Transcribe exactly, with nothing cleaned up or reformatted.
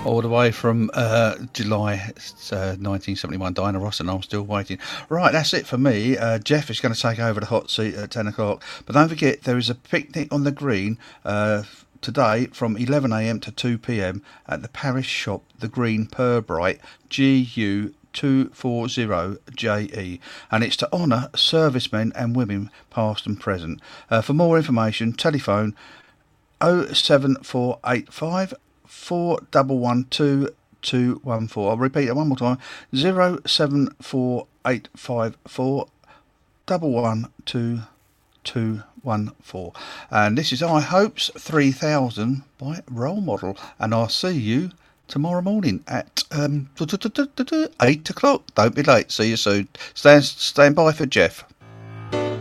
All the way from uh, July uh, nineteen seventy-one, Diana Ross, and I'm still waiting. Right, that's it for me. Uh, Jeff is going to take over the hot seat at ten o'clock. But don't forget, there is a picnic on the green uh, today from eleven a.m. to two p.m. at the parish shop, The Green, Purbright, G U two forty J E, and it's to honour servicemen and women past and present. Uh, for more information, telephone oh seven four eight five four one one two two one four. I'll repeat it one more time: zero seven four eight five four one one two two one four. And this is I Hopes three thousand by Role Model, and I'll see you tomorrow morning at um, eight o'clock. Don't be late. See you soon. Stand, stand by for Jeff.